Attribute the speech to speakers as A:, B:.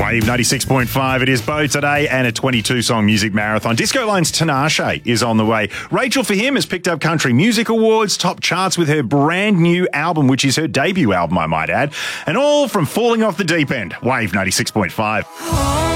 A: Wave 96.5, it is Bo today and a 22-song music marathon. Disco Line's Tinashe is on the way. Rachel, for him, has picked up Country Music Awards, top charts with her brand new album, which is her debut album, I might add. And all from falling off the deep end. Wave 96.5.